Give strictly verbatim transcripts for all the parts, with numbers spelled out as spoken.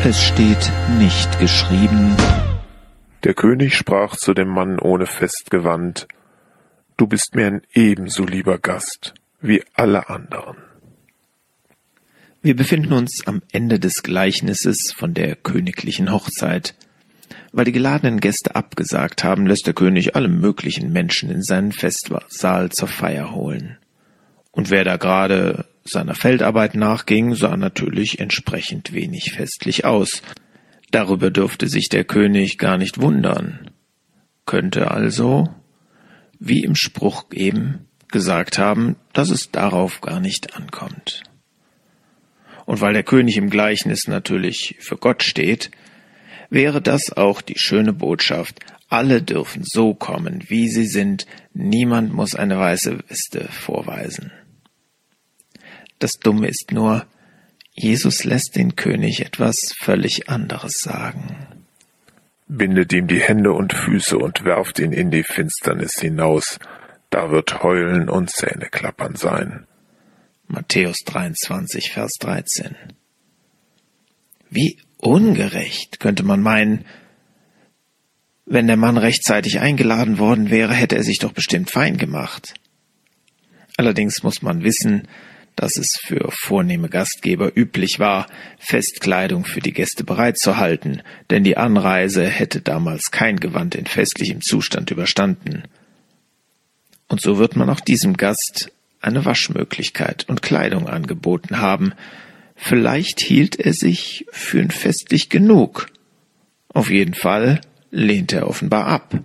Es steht nicht geschrieben: Der König sprach zu dem Mann ohne Festgewand: Du bist mir ein ebenso lieber Gast wie alle anderen. Wir befinden uns am Ende des Gleichnisses von der königlichen Hochzeit. Weil die geladenen Gäste abgesagt haben, lässt der König alle möglichen Menschen in seinen Festsaal zur Feier holen. Und wer da gerade seiner Feldarbeit nachging, sah natürlich entsprechend wenig festlich aus. Darüber dürfte sich der König gar nicht wundern. Könnte also, wie im Spruch eben, gesagt haben, dass es darauf gar nicht ankommt. Und weil der König im Gleichnis natürlich für Gott steht, wäre das auch die schöne Botschaft: Alle dürfen so kommen, wie sie sind, niemand muss eine weiße Weste vorweisen. Das Dumme ist nur, Jesus lässt den König etwas völlig anderes sagen. Bindet ihm die Hände und Füße und werft ihn in die Finsternis hinaus, da wird Heulen und Zähneklappern sein. Matthäus dreiundzwanzig, Vers dreizehn. Wie ungerecht, könnte man meinen. Wenn der Mann rechtzeitig eingeladen worden wäre, hätte er sich doch bestimmt fein gemacht. Allerdings muss man wissen, dass es für vornehme Gastgeber üblich war, Festkleidung für die Gäste bereitzuhalten, denn die Anreise hätte damals kein Gewand in festlichem Zustand überstanden. Und so wird man auch diesem Gast eine Waschmöglichkeit und Kleidung angeboten haben. Vielleicht hielt er sich für festlich genug. Auf jeden Fall lehnte er offenbar ab.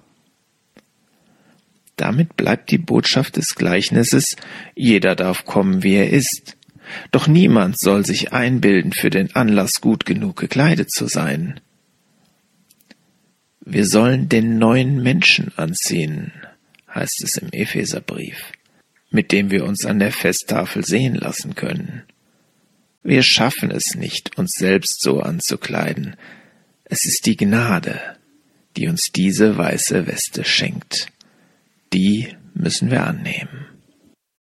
Damit bleibt die Botschaft des Gleichnisses: Jeder darf kommen, wie er ist. Doch niemand soll sich einbilden, für den Anlass gut genug gekleidet zu sein. Wir sollen den neuen Menschen anziehen, heißt es im Epheserbrief, mit dem wir uns an der Festtafel sehen lassen können. Wir schaffen es nicht, uns selbst so anzukleiden. Es ist die Gnade, die uns diese weiße Weste schenkt. Die müssen wir annehmen.